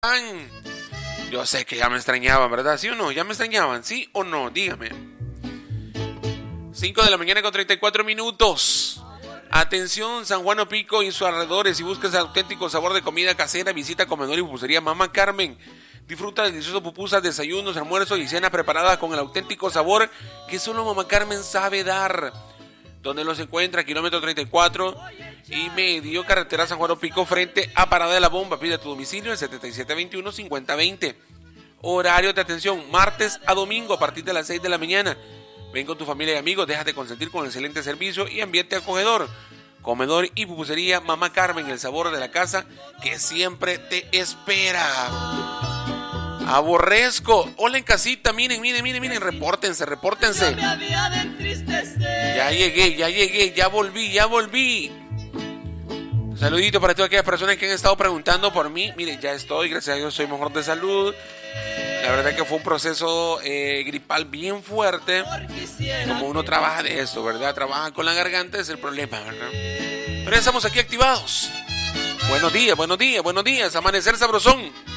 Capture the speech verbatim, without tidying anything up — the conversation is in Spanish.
Yo sé que ya me extrañaban, ¿verdad? ¿Sí o no? ¿Ya me extrañaban? ¿Sí o no? Dígame. cinco de la mañana con treinta y cuatro minutos. Atención, San Juan Opico y sus alrededores. Si buscas auténtico sabor de comida casera, visita Comedor y Pupusería Mamá Carmen. Disfruta de deliciosos pupusas, desayunos, almuerzos y cenas preparadas con el auténtico sabor que solo Mamá Carmen sabe dar. Donde los encuentra, kilómetro treinta y cuatro y medio, carretera San Juan Opico, frente a Parada de la Bomba. Pide tu domicilio en setenta y siete veintiuno cincuenta veinte. Horario de atención, martes a domingo a partir de las seis de la mañana. Ven con tu familia y amigos, déjate consentir con excelente servicio y ambiente acogedor. Comedor y pupusería Mamá Carmen, el sabor de la casa que siempre te espera. Aborrezco. Hola en casita, miren, miren, miren, miren, repórtense, repórtense. Ya llegué, ya llegué, ya volví, ya volví. Saludito para todas aquellas personas que han estado preguntando por mí. Miren, ya estoy, gracias a Dios soy mejor de salud. La verdad que fue un proceso eh, gripal bien fuerte. Como uno trabaja de esto, ¿verdad? Trabaja con la garganta, es el problema, ¿verdad? Pero ya estamos aquí activados. Buenos días, buenos días, buenos días. Amanecer sabrosón.